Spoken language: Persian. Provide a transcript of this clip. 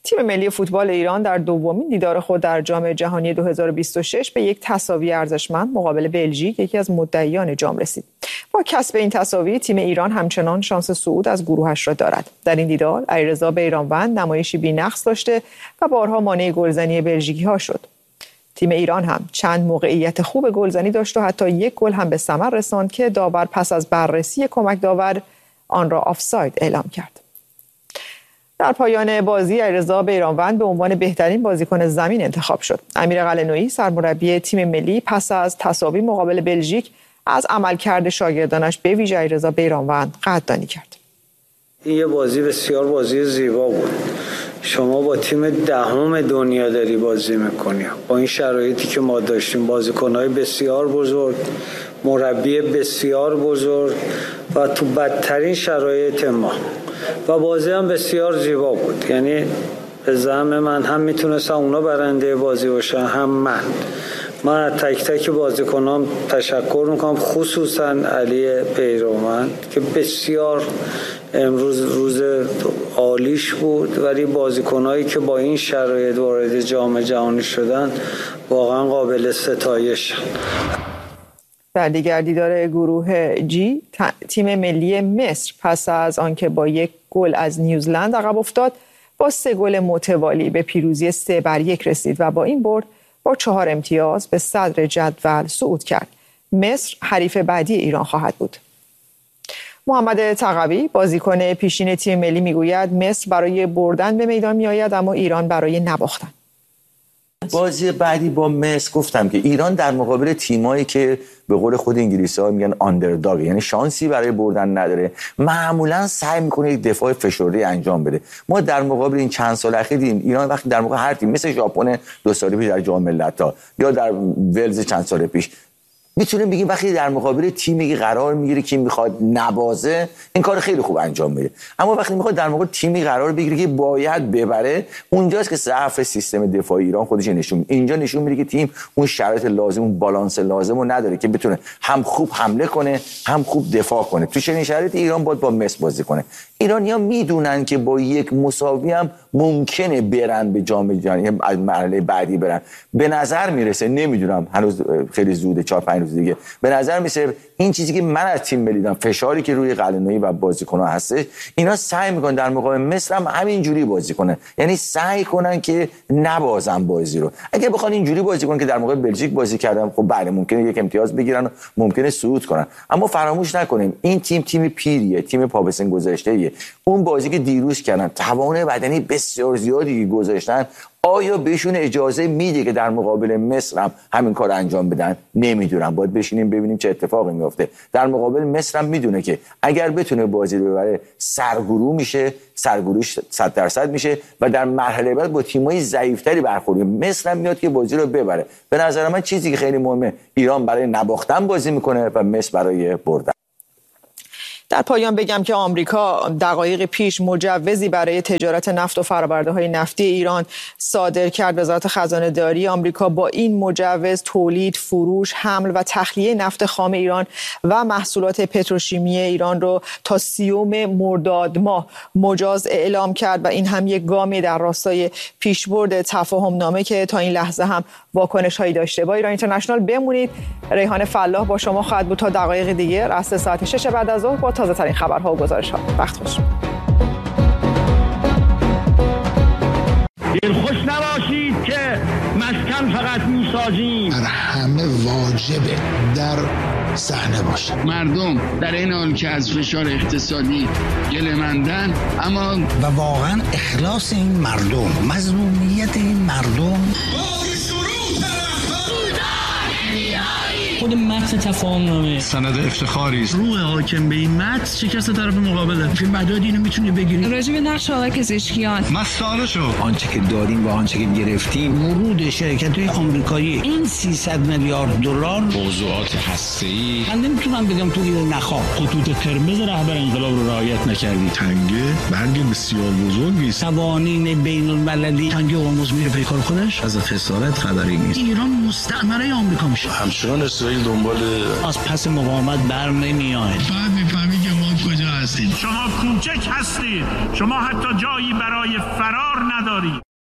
تیم ملی فوتبال ایران در دومین دیدار خود در جام جهانی 2026 به یک تساوی ارزشمند مقابل بلژیک، یکی از مدعیان جام، رسید. با کسب این تساوی تیم ایران همچنان شانس صعود از گروهش را دارد. در این دیدار علیرضا بیرانوند نمایشی بی‌نقص داشته و بارها مانع گلزنی بلژیکی‌ها شد. تیم ایران هم چند موقعیت خوب گلزنی داشت و حتی یک گل هم به ثمر رساند که داور پس از بررسی کمک داور آن را آفساید اعلام کرد. در پایان بازی علیرضا بیرانوند به عنوان بهترین بازیکن زمین انتخاب شد. امیر قلعه‌نویی سرمربی تیم ملی پس از تساوی مقابل بلژیک از عملکرد شاگردانش به ویژه علیرضا بیرانوند قدردانی کرد. این یه بازی بسیار بازی زیبا بود. شما با تیم دهم دنیا داری بازی میکنی، با این شرایطی که ما داشتیم، بازیکن‌های بسیار بزرگ، مربی بسیار بزرگ و تو بدترین شرایط ما، و بازی هم بسیار زیبا بود. یعنی به زعم من هم میتونستم اونا برنده بازی باشن هم من از تک تک بازیکنام تشکر میکنم، خصوصا علی بیرانوند که بسیار امروز روز عالیش بود، ولی بازیکنایی که با این شرایط وارد جام جهانی شدن واقعا قابل ستایش. در دیگر دیدار گروه جی تیم ملی مصر پس از آنکه با یک گل از نیوزلند عقب افتاد با 3 گل متوالی به پیروزی 3-1 رسید و با این برد با 4 امتیاز به صدر جدول صعود کرد. مصر حریف بعدی ایران خواهد بود. محمد تقوی بازیکن پیشین تیم ملی میگوید مصر برای بردن به میدان میآید اما ایران برای نباختن. بازی بعدی با مصر گفتم که ایران در مقابل تیمایی که به قول خود انگلیسی‌ها میگن آندرداگ، یعنی شانسی برای بردن نداره، معمولا سعی میکنه یک دفاع فشرده انجام بده. ما در مقابل این چند سال اخیر دیدیم ایران وقتی در مقابل هر تیم مثل ژاپن 2 سال پیش در جام ملت‌ها یا در ولز چند سال پیش، میتونیم بگیم وقتی در مقابل تیمی قرار میگیره که میخواد نبازه این کار خیلی خوب انجام میده، اما وقتی میخواد در مقابل تیمی قرار بگیره که باید ببره، اونجاست که ضعف سیستم دفاعی ایران خودش نشون میده. اینجا نشون میده که تیم اون شرایط لازم، اون بالانس لازم رو نداره که بتونه هم خوب حمله کنه هم خوب دفاع کنه. تو چنین شرایطی ایران باید با مصر بازی کنه. ایرانی‌ها میدونن که با یک مساوی هم ممکنه برن به جام جهانی، از مرحله بعدی برن. به نظر میرسه، نمیدونم هنوز خیلی زوده، 4-5 روز دیگه، به نظر میرسه این چیزی که من از تیم ملی دیدم، فشاری که روی قلعه‌نویی و بازیکن‌ها هست، اینا سعی میکنن در مقابل مصر هم همین جوری بازی کنن، یعنی سعی کنن که نبازن بازی رو. اگه بخوان اینجوری بازی کنن که در مقابل بلژیک بازی کردن، خب بله ممکنه یک امتیاز بگیرن و ممکنه صعود کنن، اما فراموش نکنیم این تیم پیریه، تیم پا به سن گذشته‌ایه. اون بازی که دیروز کردن، توان بدنی بسیار زیادی گذاشتن، آیا بهشون اجازه میده که در مقابل مصر هم همین کار انجام بدن؟ نمیدونم، باید بشینیم ببینیم چه اتفاقی میفته. در مقابل مصر هم میدونه که اگر بتونه بازی رو ببره سرگروه میشه، سرگروهش 100% میشه و در مرحله بعد با تیمای ضعیف‌تری برخورد. مصر هم میاد که بازی رو ببره. به نظر من چیزی که خیلی مهمه، ایران برای نباختن بازی میکنه و مصر برای بردن. در پایان بگم که آمریکا دقایق پیش مجوزی برای تجارت نفت و فرآورده‌های نفتی ایران صادر کرد. وزارت خزانه داری آمریکا با این مجوز تولید، فروش، حمل و تخلیه نفت خام ایران و محصولات پتروشیمی ایران رو تا 30 مرداد ماه مجاز اعلام کرد و این هم یک گامی در راستای پیشبرد تفاهم نامه که تا این لحظه هم واکنش‌هایی داشته. با ایران اینترنشنال بمونید. ریحان فلاح با شما خواهد بود تا دقایق دیگه رأس ساعت 6 بعد از ظهر با تازه ترین خبرها و گزارش‌ها. وقت خوش. دلخوش نباشید که مسکن فقط میسازیم، همه واجبه در صحنه باشه. مردم در این حال که از فشار اقتصادی گله‌مندن، اما و واقعا اخلاص این مردم، مظلومیت این مردم، خود متن تفاهمنامه سند افتخاری است. روح حاکم به این متن شکست طرف مقابله. فیلم مداد اینو میتونی بگیری. راجع به نقش آقای پزشکیان مسئله شو. آنچه که داریم و آنچه که گرفتیم، ورود شرکت‌های آمریکایی این 300 میلیارد دلار، موضوعات هسته‌ای، من نمیتونم بگم تو اینو نخواه. خطوط قرمز رهبر انقلاب رو رعایت نکردی. تنگه برگ بسیار بزرگی است. قوانین بین‌المللی تنگه هرمز میره پیکار خودش. از خسارت خبری نیست. ایران مستعمره آمریکا میشه. همچنان اسرائیل دنبال از پس مقاومت بر نمیاد. بعد میفهمی که ما کجا هستیم. هستید، شما کوچک هستید، شما حتی جایی برای فرار ندارید.